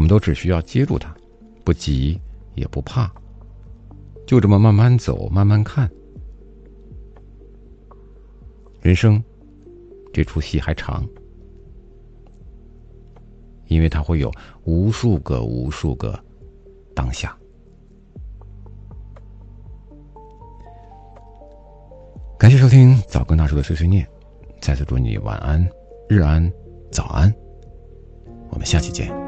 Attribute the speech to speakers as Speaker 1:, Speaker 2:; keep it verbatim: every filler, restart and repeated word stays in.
Speaker 1: 们都只需要接住它，不急也不怕，就这么慢慢走，慢慢看。人生这出戏还长，因为它会有无数个无数个当下。感谢收听早更大叔的碎碎念，再次祝你晚安、日安、早安，我们下期见。